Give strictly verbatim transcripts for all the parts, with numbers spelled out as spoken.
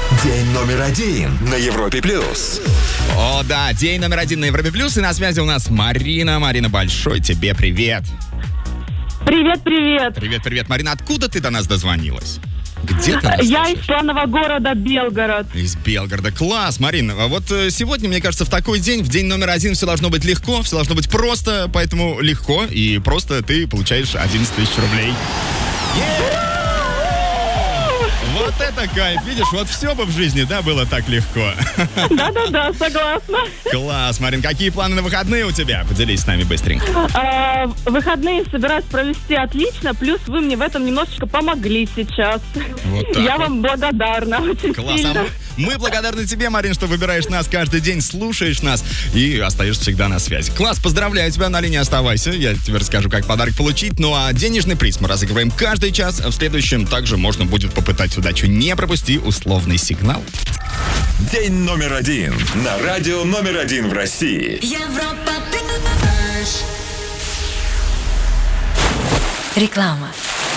День номер один на Европе плюс. О, да, день номер один на Европе плюс. И на связи у нас Марина. Марина, большой тебе привет. Привет, привет. Привет, привет. Марина, откуда ты до нас дозвонилась? Где ты нас Я слышишь? из славного города Белгород. Из Белгорода. Класс, Марина. А вот э, сегодня, мне кажется, в такой день, в день номер один, все должно быть легко, все должно быть просто, поэтому легко и просто ты получаешь одиннадцать тысяч рублей. Вот это кайф, видишь, вот все бы в жизни, да, было так легко. Да-да-да, согласна. Класс, Марин, какие планы на выходные у тебя? Поделись с нами быстренько. А, выходные собираюсь провести отлично, плюс вы мне в этом немножечко помогли сейчас. Вот так Я вот. вам благодарна очень Класс, а сильно. мы, мы благодарны тебе, Марин, что выбираешь нас каждый день, слушаешь нас и остаешься всегда на связи. Класс, поздравляю тебя, на линии оставайся, я тебе расскажу, как подарок получить. Ну а денежный приз мы разыгрываем каждый час, в следующем также можно будет попытать удачу. Не пропусти условный сигнал. День номер один на радио номер один в России. Европа плюс. Реклама.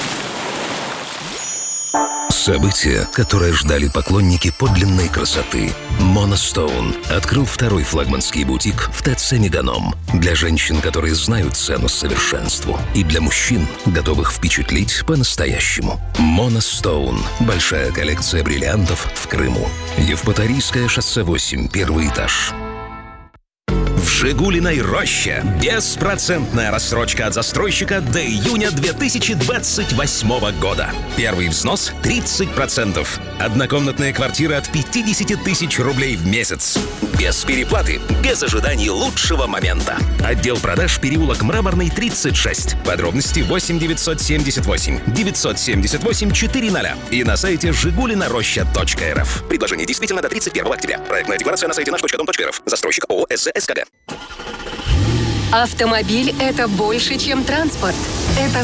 Событие, которое ждали поклонники подлинной красоты. Monostone открыл второй флагманский бутик в ТЦ Меганом. Для женщин, которые знают цену совершенству. И для мужчин, готовых впечатлить по-настоящему. Monostone. Большая коллекция бриллиантов в Крыму. Евпаторийское шоссе восемь, первый этаж. В Жигулиной роще беспроцентная рассрочка от застройщика до июня две тысячи двадцать восьмого года. Первый взнос тридцать процентов. Однокомнатная квартира от пятьдесят тысяч рублей в месяц. Без переплаты, без ожиданий лучшего момента. Отдел продаж, переулок Мраморный, тридцать шесть. Подробности восемь девятьсот семьдесят восемь девятьсот семьдесят восемь четыреста и на сайте жигулинароща точка эр эф. Предложение действительно до тридцать первого октября. Проектная декларация на сайте наш точка дом точка эр эф. Застройщик ООО СЗ СКГ. Автомобиль – это больше, чем транспорт. Это